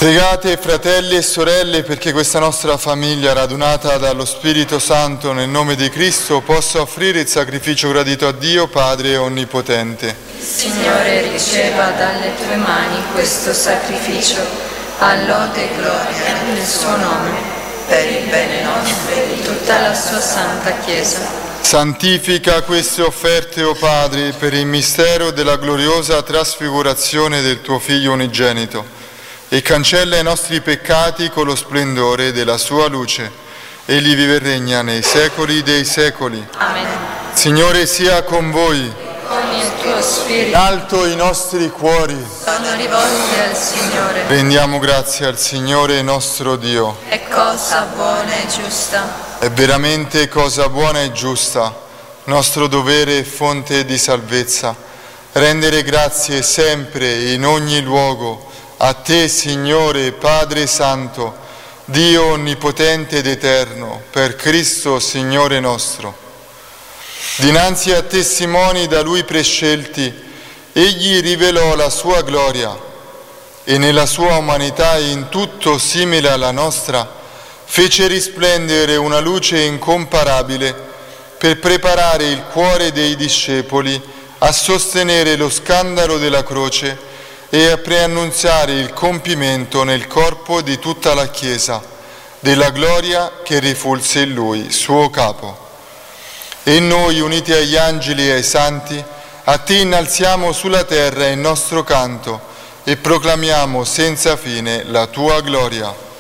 Pregate, fratelli e sorelle, perché questa nostra famiglia, radunata dallo Spirito Santo nel nome di Cristo, possa offrire il sacrificio gradito a Dio, Padre Onnipotente. Signore, riceva dalle tue mani questo sacrificio, a lode e gloria nel suo nome, per il bene nostro e di tutta la sua santa Chiesa. Santifica queste offerte, o Padre, per il mistero della gloriosa trasfigurazione del tuo Figlio unigenito, e cancella i nostri peccati con lo splendore della sua luce. Egli vive e regna nei secoli dei secoli. Amen. Signore sia con voi. Con il tuo spirito. In alto i nostri cuori. Sono rivolti al Signore. Rendiamo grazie al Signore nostro Dio. È cosa buona e giusta. È veramente cosa buona e giusta, nostro dovere e fonte di salvezza, rendere grazie sempre in ogni luogo a te, Signore, Padre Santo, Dio onnipotente ed eterno, per Cristo, Signore nostro. Dinanzi a testimoni da Lui prescelti, Egli rivelò la sua gloria e nella sua umanità in tutto simile alla nostra, fece risplendere una luce incomparabile per preparare il cuore dei discepoli a sostenere lo scandalo della croce e a preannunziare il compimento nel corpo di tutta la Chiesa della gloria che rifulse in Lui, suo capo. E noi, uniti agli angeli e ai santi, a te innalziamo sulla terra il nostro canto e proclamiamo senza fine la tua gloria.